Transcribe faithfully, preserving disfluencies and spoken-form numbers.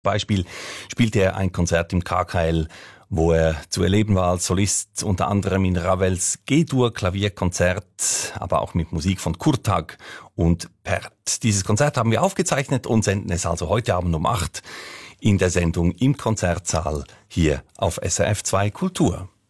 Beispiel spielte er ein Konzert im K K L, wo er zu erleben war als Solist, unter anderem in Ravels G-Dur-Klavierkonzert, aber auch mit Musik von Kurtag und Pärt. Dieses Konzert haben wir aufgezeichnet und senden es also heute Abend um acht in der Sendung im Konzertsaal hier auf S R F zwei Kultur.